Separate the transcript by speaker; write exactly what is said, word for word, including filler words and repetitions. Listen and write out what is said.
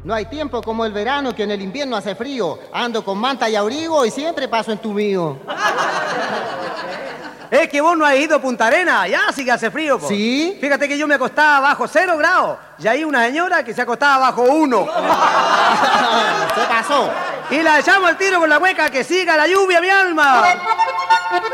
Speaker 1: No hay tiempo como el verano, que en el invierno hace frío. Ando con manta y abrigo y siempre paso en tu mío.
Speaker 2: Es que vos no has ido a Punta Arenas, ya sí que hace frío, po.
Speaker 1: ¿Sí?
Speaker 2: Fíjate que yo me acostaba bajo cero grados y hay una señora que se acostaba bajo uno.
Speaker 1: Se pasó.
Speaker 2: Y la echamos al tiro con la hueca, que siga la lluvia, mi alma.